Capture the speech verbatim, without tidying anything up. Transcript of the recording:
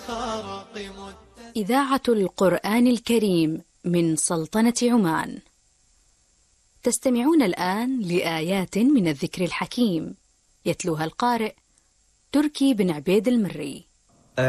إذاعة القرآن الكريم من سلطنة عمان. تستمعون الآن لآيات من الذكر الحكيم، يتلوها القارئ تركي بن عبيد المري.